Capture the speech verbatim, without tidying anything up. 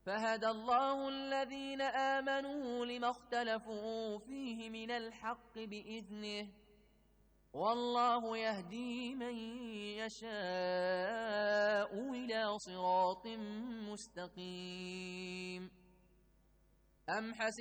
فهدى الله الذين آمنوا لما اختلفوا فيه من الحق بإذنه والله يهدي من يشاء إلى صراط مستقيم. أم حسب